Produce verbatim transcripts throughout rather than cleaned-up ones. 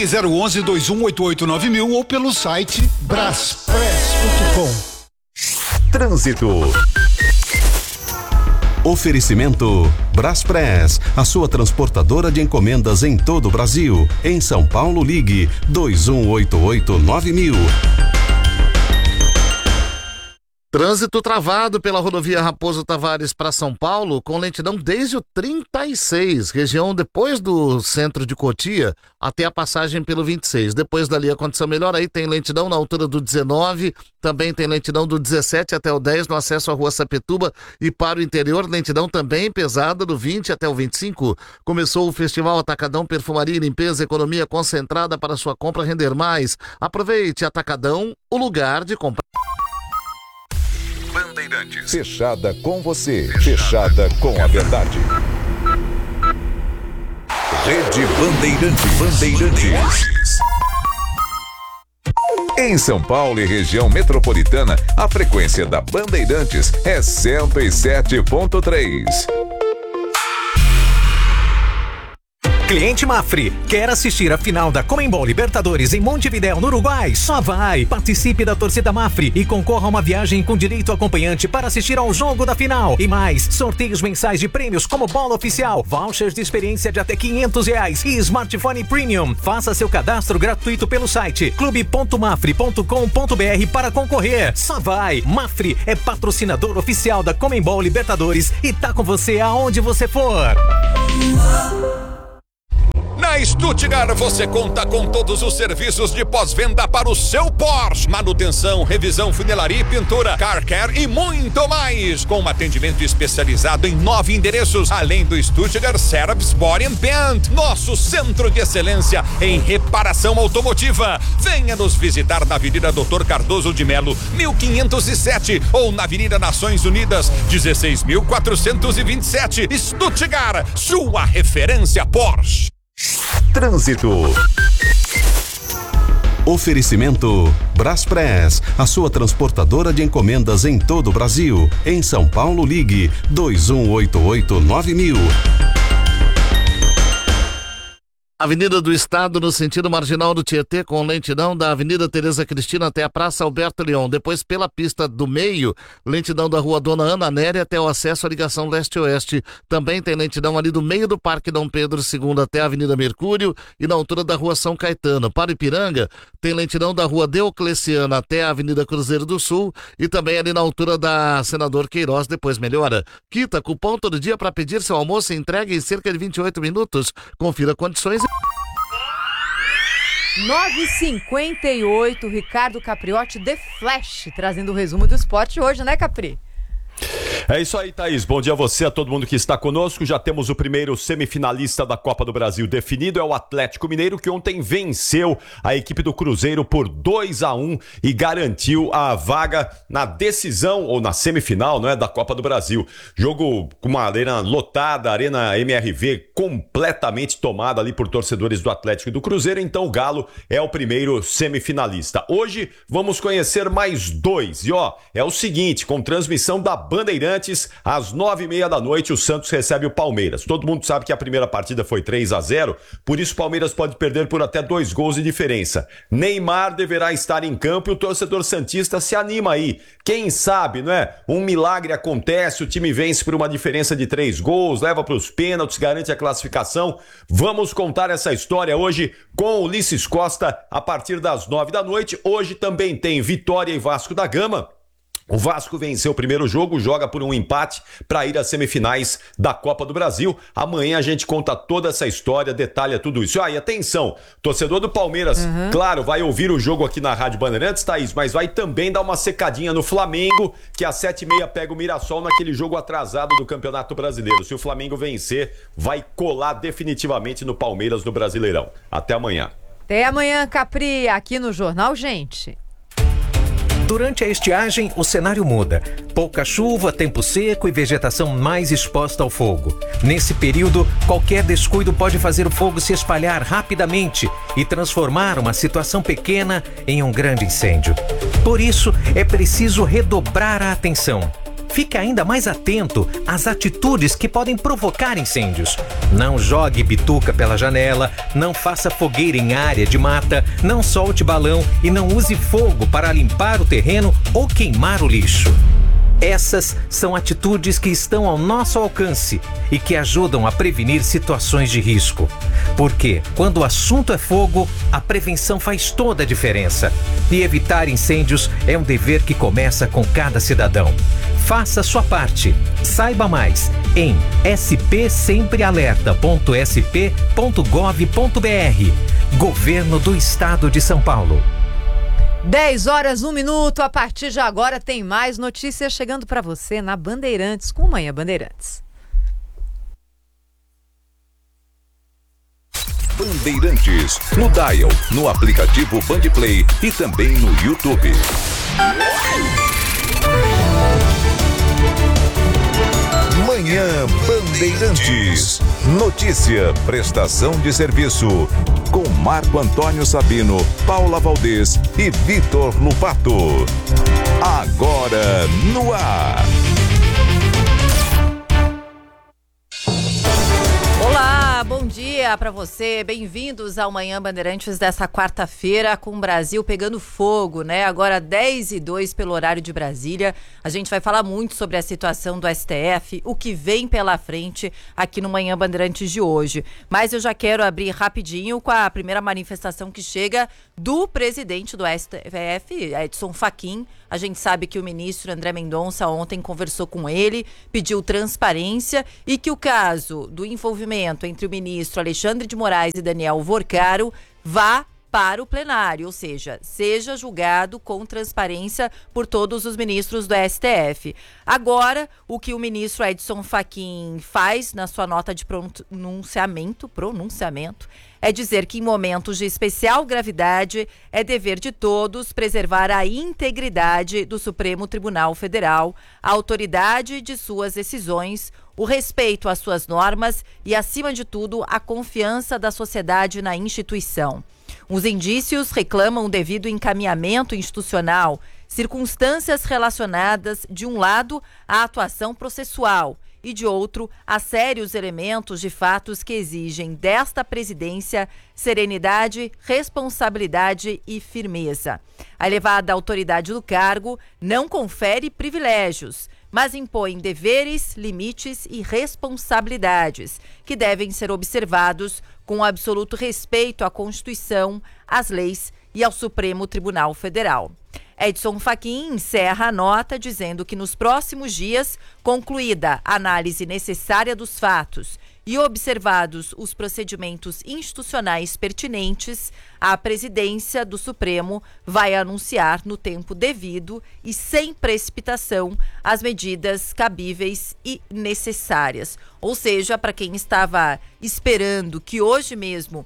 Ligue zero onze, dois um oito oito, nove mil ou pelo site braspress ponto com. Trânsito. Oferecimento Braspress, a sua transportadora de encomendas em todo o Brasil. Em São Paulo, ligue dois um oito oito, nove mil. Trânsito travado pela rodovia Raposo Tavares para São Paulo, com lentidão desde o trinta e seis, região depois do centro de Cotia, até a passagem pelo vinte e seis. Depois dali a condição melhor, aí tem lentidão na altura do dezenove, também tem lentidão do dezessete até o dez no acesso à rua Sapituba, e para o interior, lentidão também pesada do vinte até o vinte e cinco. Começou o Festival Atacadão Perfumaria e Limpeza, economia concentrada para sua compra render mais. Aproveite, Atacadão, o lugar de comprar. Bandeirantes. Fechada com você. Fechada com a verdade. Rede Bandeirantes. Bandeirantes. Em São Paulo e região metropolitana, a frequência da Bandeirantes é cento e sete ponto três. Cliente Mafre, quer assistir a final da Conmebol Libertadores em Montevidéu, no Uruguai? Só vai! Participe da torcida Mafre e concorra a uma viagem com direito acompanhante para assistir ao jogo da final. E mais, sorteios mensais de prêmios como bola oficial, vouchers de experiência de até quinhentos reais e smartphone premium. Faça seu cadastro gratuito pelo site clube ponto mafre ponto com ponto br para concorrer. Só vai! Mafre é patrocinador oficial da Conmebol Libertadores e tá com você aonde você for. Na Stuttgart você conta com todos os serviços de pós-venda para o seu Porsche. Manutenção, revisão, funilaria e pintura, car care e muito mais. Com um atendimento especializado em nove endereços, além do Stuttgart Service Body and Paint, nosso centro de excelência em reparação automotiva. Venha nos visitar na Avenida doutor Cardoso de Melo, mil quinhentos e sete, ou na Avenida Nações Unidas, dezesseis mil quatrocentos e vinte e sete. Stuttgart, sua referência Porsche. Trânsito. Oferecimento Braspress, a sua transportadora de encomendas em todo o Brasil. Em São Paulo, ligue dois um oito oito, nove mil. Avenida do Estado, no sentido marginal do Tietê, com lentidão da Avenida Tereza Cristina até a Praça Alberto Leão. Depois, pela pista do meio, lentidão da Rua Dona Ana Néria até o acesso à ligação leste-oeste. Também tem lentidão ali do meio do Parque Dom Pedro segundo até a Avenida Mercúrio e na altura da Rua São Caetano. Para Ipiranga, tem lentidão da Rua Diocleciana até a Avenida Cruzeiro do Sul e também ali na altura da Senador Queiroz, depois melhora. Quita, cupom todo dia para pedir seu almoço e entrega em cerca de vinte e oito minutos. Confira condições e... nove e cinquenta e oito, Ricardo Capriotti, The Flash, trazendo o resumo do esporte hoje, né, Capri? É isso aí, Thaís. Bom dia a você, a todo mundo que está conosco. Já temos o primeiro semifinalista da Copa do Brasil definido, é o Atlético Mineiro, que ontem venceu a equipe do Cruzeiro por dois a um e garantiu a vaga na decisão, ou na semifinal, não é, da Copa do Brasil. Jogo com uma arena lotada, arena M R V completamente tomada ali por torcedores do Atlético e do Cruzeiro, então o Galo é o primeiro semifinalista. Hoje vamos conhecer mais dois, e ó, é o seguinte, com transmissão da Bandeirantes, às nove e meia da noite, o Santos recebe o Palmeiras. Todo mundo sabe que a primeira partida foi três a zero, por isso o Palmeiras pode perder por até dois gols de diferença. Neymar deverá estar em campo e o torcedor santista se anima aí. Quem sabe, não é? Um milagre acontece, o time vence por uma diferença de três gols, leva para os pênaltis, garante a classificação. Vamos contar essa história hoje com Ulisses Costa a partir das nove da noite. Hoje também tem Vitória e Vasco da Gama. O Vasco venceu o primeiro jogo, joga por um empate para ir às semifinais da Copa do Brasil. Amanhã a gente conta toda essa história, detalha tudo isso. Ah, e atenção, torcedor do Palmeiras, uhum. claro, vai ouvir o jogo aqui na Rádio Bandeirantes, Thaís, mas vai também dar uma secadinha no Flamengo, que às sete e meia pega o Mirassol naquele jogo atrasado do Campeonato Brasileiro. Se o Flamengo vencer, vai colar definitivamente no Palmeiras do Brasileirão. Até amanhã. Até amanhã, Capri, aqui no Jornal Gente. Durante a estiagem, o cenário muda. Pouca chuva, tempo seco e vegetação mais exposta ao fogo. Nesse período, qualquer descuido pode fazer o fogo se espalhar rapidamente e transformar uma situação pequena em um grande incêndio. Por isso, é preciso redobrar a atenção. fique ainda mais atento às atitudes que podem provocar incêndios. Não jogue bituca pela janela, não faça fogueira em área de mata, não solte balão e não use fogo para limpar o terreno ou queimar o lixo. Essas são atitudes que estão ao nosso alcance e que ajudam a prevenir situações de risco. Porque, quando o assunto é fogo, a prevenção faz toda a diferença. E evitar incêndios é um dever que começa com cada cidadão. Faça a sua parte. Saiba mais em s p sempre alerta ponto s p ponto gov ponto b r. Governo do Estado de São Paulo. dez horas, um minuto. A partir de agora tem mais notícias chegando para você na Bandeirantes, com Manhã Bandeirantes. Bandeirantes, no Dial, no aplicativo Bandplay e também no YouTube. Manhã Bandeirantes. Notícia, prestação de serviço. Com Marco Antônio Sabino, Paula Valdez e Vitor Lupato. Agora no ar. Olá, bom dia para você. Bem-vindos ao Manhã Bandeirantes dessa quarta-feira, com o Brasil pegando fogo, né? Agora dez e dois pelo horário de Brasília. A gente vai falar muito sobre a situação do S T F, o que vem pela frente aqui no Manhã Bandeirantes de hoje. Mas eu já quero abrir rapidinho com a primeira manifestação que chega do presidente do S T F, Edson Fachin. A gente sabe que o ministro André Mendonça ontem conversou com ele, pediu transparência e que o caso do envolvimento entre o ministro Alexandre de Moraes e Daniel Vorcaro vá para o plenário, ou seja, seja julgado com transparência por todos os ministros do S T F. Agora, o que o ministro Edson Fachin faz na sua nota de pronunciamento, pronunciamento, é dizer que em momentos de especial gravidade é dever de todos preservar a integridade do Supremo Tribunal Federal, a autoridade de suas decisões, o respeito às suas normas e, acima de tudo, a confiança da sociedade na instituição. Os indícios reclamam o devido encaminhamento institucional, circunstâncias relacionadas, de um lado, à atuação processual e, de outro, a sérios elementos de fatos que exigem desta presidência serenidade, responsabilidade e firmeza. A elevada autoridade do cargo não confere privilégios, mas impõe deveres, limites e responsabilidades que devem ser observados com absoluto respeito à Constituição, às leis e ao Supremo Tribunal Federal. Edson Fachin encerra a nota dizendo que nos próximos dias, concluída a análise necessária dos fatos e observados os procedimentos institucionais pertinentes, a presidência do Supremo vai anunciar no tempo devido e sem precipitação as medidas cabíveis e necessárias. Ou seja, para quem estava esperando que hoje mesmo,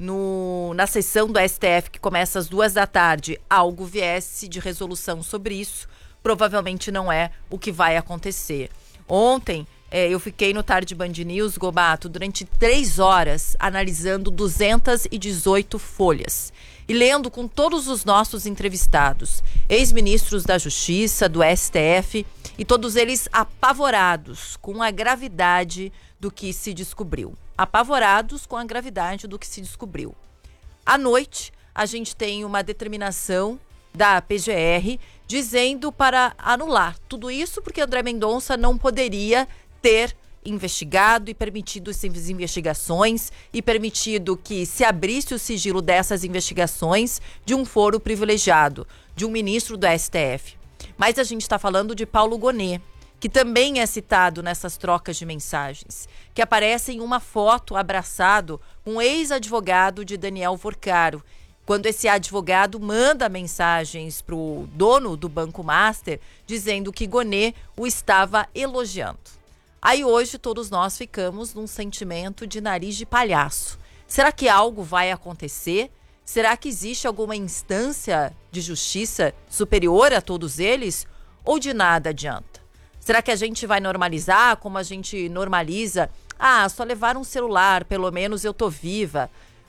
No, na sessão do S T F, que começa às duas da tarde, algo viesse de resolução sobre isso, provavelmente não é o que vai acontecer. Ontem, é, eu fiquei no Tarde Band News, Gobato, durante três horas, analisando duzentas e dezoito folhas e lendo com todos os nossos entrevistados, ex-ministros da Justiça, do S T F, e todos eles apavorados com a gravidade do que se descobriu. Apavorados com a gravidade do que se descobriu. À noite, a gente tem uma determinação da P G R dizendo para anular tudo isso, porque André Mendonça não poderia ter investigado e permitido essas investigações e permitido que se abrisse o sigilo dessas investigações de um foro privilegiado, de um ministro do S T F. Mas a gente está falando de Paulo Gonet, que também é citado nessas trocas de mensagens, que aparece em uma foto abraçado com um ex-advogado de Daniel Vorcaro, quando esse advogado manda mensagens para o dono do Banco Master, dizendo que Gonet o estava elogiando. Aí hoje todos nós ficamos num sentimento de nariz de palhaço. Será que algo vai acontecer? Será que existe alguma instância de justiça superior a todos eles? Ou de nada adianta? Será que a gente vai normalizar como a gente normaliza? Ah, só levar um celular, pelo menos eu tô viva.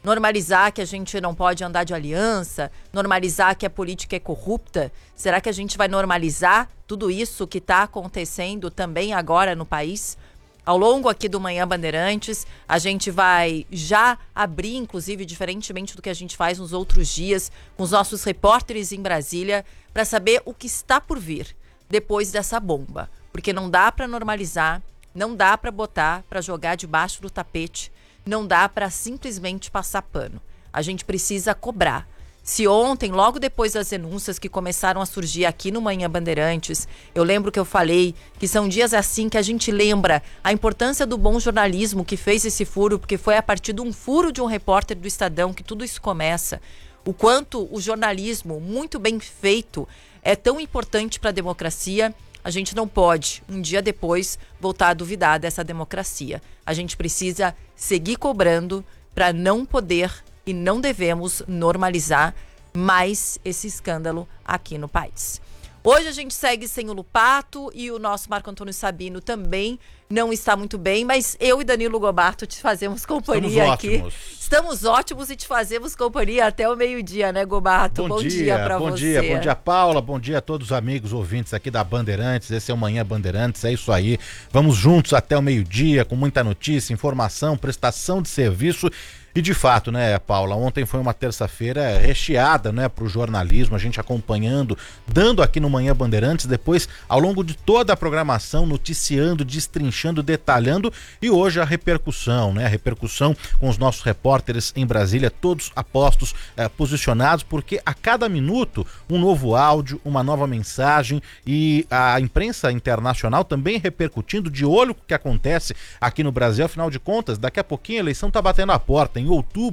Normalizar que a gente não pode andar de aliança, normalizar que a política é corrupta? Será que a gente vai normalizar tudo isso que está acontecendo também agora no país? Ao longo aqui do Manhã Bandeirantes, a gente vai já abrir, inclusive, diferentemente do que a gente faz nos outros dias, com os nossos repórteres em Brasília, para saber o que está por vir depois dessa bomba. Porque não dá para normalizar, não dá para botar, para jogar debaixo do tapete, não dá para simplesmente passar pano. A gente precisa cobrar. Se ontem, logo depois das denúncias que começaram a surgir aqui no Manhã Bandeirantes, eu lembro que eu falei que são dias assim que a gente lembra a importância do bom jornalismo que fez esse furo, porque foi a partir de um furo de um repórter do Estadão que tudo isso começa. O quanto o jornalismo, muito bem feito, é tão importante para a democracia. A gente não pode, um dia depois, voltar a duvidar dessa democracia. A gente precisa seguir cobrando para não poder e não devemos normalizar mais esse escândalo aqui no país. Hoje a gente segue sem o Lupato e o nosso Marco Antônio Sabino também não está muito bem, mas eu e Danilo Gobarto te fazemos companhia Estamos aqui. Ótimos. Estamos ótimos e te fazemos companhia até o meio-dia, né, Gobarto? Bom, bom dia, dia pra bom você. dia, bom dia, Paula, bom dia a todos os amigos ouvintes aqui da Bandeirantes. Esse é o Manhã Bandeirantes, é isso aí. Vamos juntos até o meio-dia com muita notícia, informação, prestação de serviço. E de fato, né, Paula, ontem foi uma terça-feira recheada, né, para o jornalismo, a gente acompanhando, dando aqui no Manhã Bandeirantes, depois ao longo de toda a programação, noticiando, destrinchando, detalhando, e hoje a repercussão, né, a repercussão com os nossos repórteres em Brasília, todos apostos, eh, posicionados, porque a cada minuto um novo áudio, uma nova mensagem, e a imprensa internacional também repercutindo, de olho com o que acontece aqui no Brasil. Afinal de contas, daqui a pouquinho a eleição está batendo a porta. Em outubro